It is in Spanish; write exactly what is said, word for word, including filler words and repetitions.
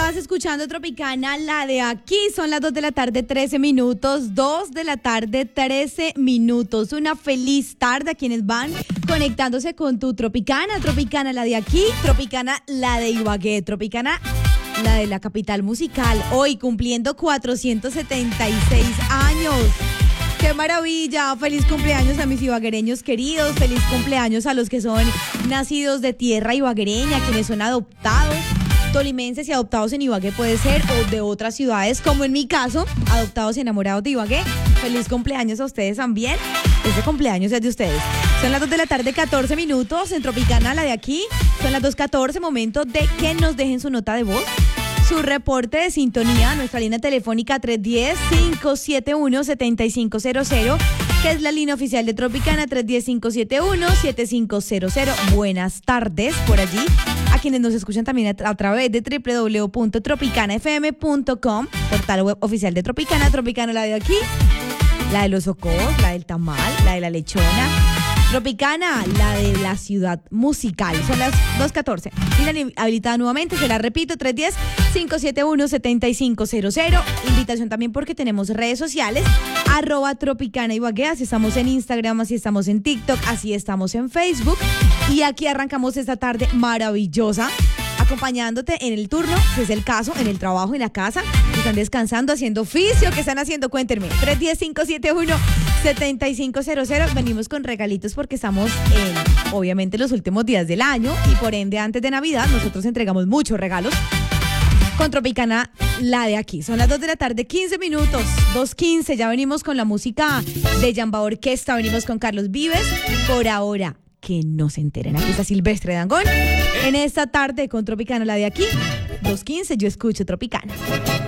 Estás escuchando Tropicana, la de aquí. Son las dos de la tarde, trece minutos. dos de la tarde, trece minutos. Una feliz tarde a quienes van conectándose con tu Tropicana. Tropicana, la de aquí. Tropicana, la de Ibagué. Tropicana, la de la capital musical. Hoy cumpliendo cuatrocientos setenta y seis años. ¡Qué maravilla! Feliz cumpleaños a mis ibaguereños queridos. Feliz cumpleaños a los que son nacidos de tierra ibaguereña, quienes son adoptados. Tolimenses y adoptados en Ibagué puede ser, o de otras ciudades, como en mi caso, adoptados y enamorados de Ibagué. Feliz cumpleaños a ustedes también. Este cumpleaños es de ustedes. Son las dos de la tarde, catorce minutos, en Tropicana, la de aquí. Son las dos catorce, momento de que nos dejen su nota de voz, su reporte de sintonía, nuestra línea telefónica tres uno cero, cinco siete uno, siete cinco cero cero, que es la línea oficial de Tropicana, tres uno cero, cinco siete uno, siete cinco cero cero. Buenas tardes por allí, a quienes nos escuchan también a, a través de doble u doble u doble u punto tropicana f m punto com, portal web oficial de Tropicana. Tropicana, la de aquí, la de los socos, la del tamal, la de la lechona. Tropicana, la de la ciudad musical. Son las dos catorce. Línea habilitada nuevamente, se la repito, tres uno cero, cinco siete uno, siete cinco cero cero. Invitación también porque tenemos redes sociales, arroba Tropicana Ibagué, así estamos en Instagram, así estamos en TikTok, así estamos en Facebook. Y aquí arrancamos esta tarde maravillosa, acompañándote en el turno, si es el caso, en el trabajo, en la casa, que están descansando, haciendo oficio, ¿qué están haciendo? Cuéntenme. tres uno cero, cinco siete uno, siete cinco cero cero. Venimos con regalitos porque estamos en, obviamente, los últimos días del año y por ende antes de Navidad nosotros entregamos muchos regalos con Tropicana, la de aquí. Son las dos de la tarde, quince minutos, dos quince. Ya venimos con la música de Yamba Orquesta, venimos con Carlos Vives. Por ahora, que no se enteren, aquí está Silvestre Dangond en esta tarde con Tropicana, la de aquí. dos quince, yo escucho Tropicana.